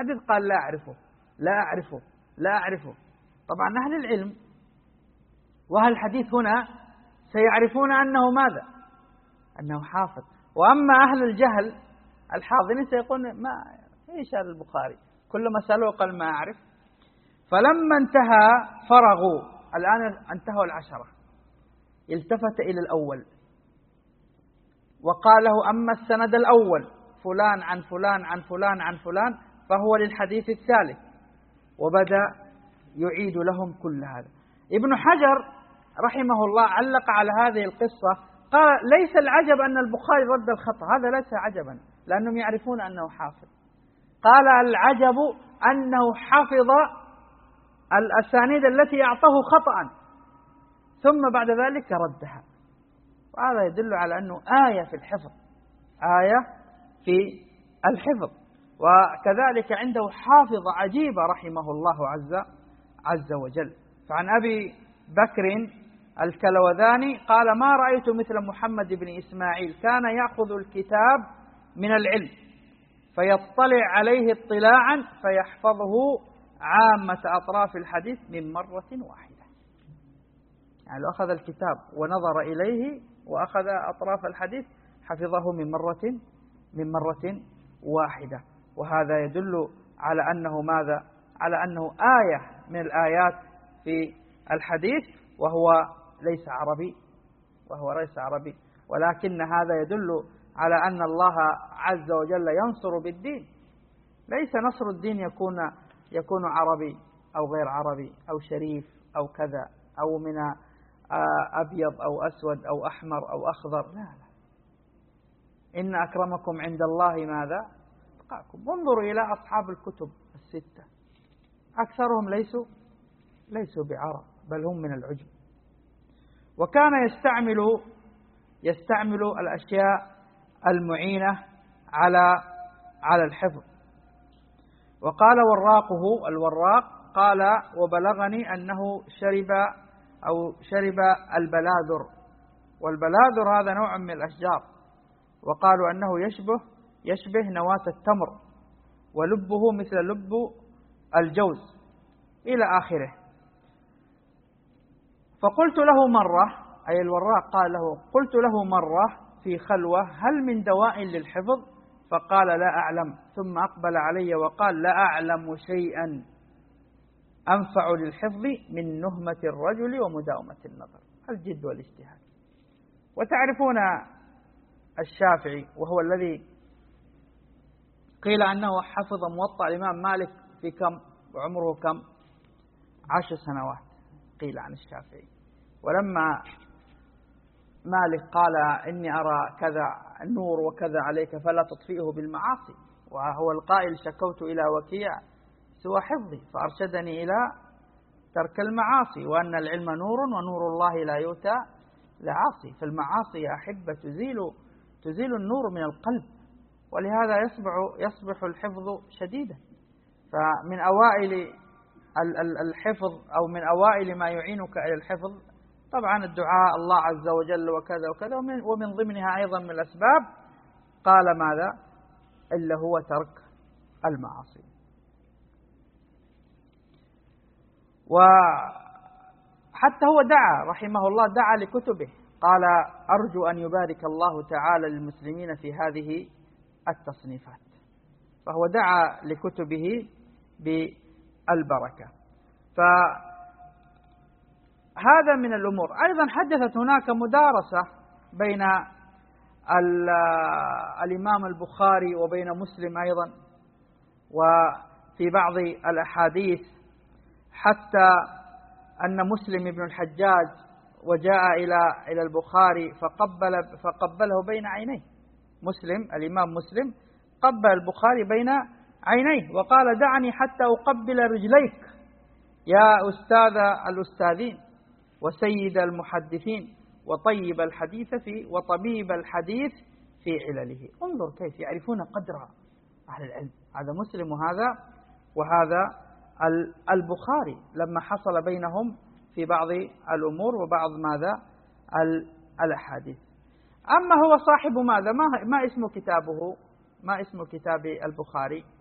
الحديث قال لا أعرفه لا أعرفه لا أعرفه. طبعا أهل العلم وأهل الحديث هنا سيعرفون أنه ماذا؟ أنه حافظ. وأما أهل الجهل الحاضرين سيقولون ما إيش هذا البخاري، كلما سألوه قال ما أعرف. فلما انتهى فرغوا، الآن انتهوا 10، التفت إلى الأول وقال له أما السند الأول فلان عن فلان عن فلان عن فلان فهو للحديث الثالث، وبدأ يعيد لهم كل هذا. ابن حجر رحمه الله علق على هذه القصة قال ليس العجب أن البخاري رد الخطأ، هذا ليس عجبا لأنهم يعرفون أنه حافظ. قال العجب أنه حفظ الأسانيد التي أعطاه خطأ ثم بعد ذلك ردها، وهذا يدل على أنه آية في الحفظ، آية في الحفظ. وكذلك عنده حافظة عجيبة رحمه الله عز وجل. فعن أبي بكر الكلوذاني قال ما رأيت مثل محمد بن إسماعيل، كان يأخذ الكتاب من العلم فيطلع عليه اطلاعا فيحفظه عامة أطراف الحديث من مرة واحدة. يعني لو أخذ الكتاب ونظر إليه وأخذ أطراف الحديث حفظه من مرة واحدة. وهذا يدل على أنه ماذا؟ على أنه آية من الآيات في الحديث، وهو ليس عربي، ولكن هذا يدل على أن الله عز وجل ينصر بالدين. ليس نصر الدين يكون عربي أو غير عربي أو شريف أو كذا أو من أبيض أو أسود أو أحمر أو أخضر، لا. إن أكرمكم عند الله ماذا؟ أتقاكم. انظروا إلى أصحاب الكتب الستة، أكثرهم ليسوا بعرب بل هم من العجم. وكان يستعمل الأشياء المعينة على الحفظ. وقال الوراق قال وبلغني أنه شرب البلادر، والبلادر هذا نوع من الأشجار، وقالوا أنه يشبه نواة التمر ولبه مثل لب الجوز إلى آخره. فقلت له مرة، أي الوراق قال له قلت له مرة في خلوة هل من دواء للحفظ؟ فقال لا أعلم، ثم أقبل علي وقال لا أعلم شيئا أنفع للحفظ من نهمة الرجل ومداومة النظر، الجد والاجتهاد. وتعرفون الشافعي وهو الذي قيل أنه حفظ موطأ الإمام مالك في كم وعمره كم 10 سنوات قيل عن الشافعي. ولما مالك قال إني أرى كذا النور وكذا عليك فلا تطفئه بالمعاصي، وهو القائل شكوت إلى وكيع سوى حفظي فأرشدني إلى ترك المعاصي، وأن العلم نور ونور الله لا يؤتى لعاصي. فالمعاصي يا أحبة تزيل النور من القلب، ولهذا يصبح الحفظ شديدا. فمن أوائل الحفظ أو من أوائل ما يعينك إلى الحفظ طبعا الدعاء الله عز وجل وكذا وكذا، ومن ضمنها أيضا من الأسباب قال ماذا؟ إلا هو ترك المعاصي. وحتى هو دعا رحمه الله، دعا لكتبه قال أرجو أن يبارك الله تعالى للمسلمين في هذه التصنيفات، فهو دعا لكتبه بالبركة. فهذا من الأمور. أيضا حدثت هناك مدارسة بين الإمام البخاري وبين مسلم أيضا، وفي بعض الأحاديث حتى أن مسلم بن الحجاج وجاء إلى البخاري فقبله بين عينيه. الإمام مسلم قبل البخاري بين عينيه وقال دعني حتى أقبل رجليك يا أستاذ الأستاذين وسيد المحدثين وطبيب الحديث في علله. انظر كيف يعرفون قدر أهل العلم، هذا مسلم وهذا البخاري لما حصل بينهم في بعض الأمور وبعض ماذا الأحاديث. أما هو صاحب ماذا؟ ما اسم كتابه؟ ما اسم كتاب البخاري؟